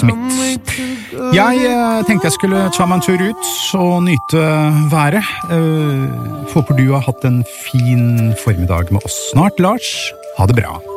Smith. Jeg tenkte jeg skulle ta meg en tur ut og nyte været. Håper du har hatt en fin formiddag med oss snart, Lars. Ha det bra.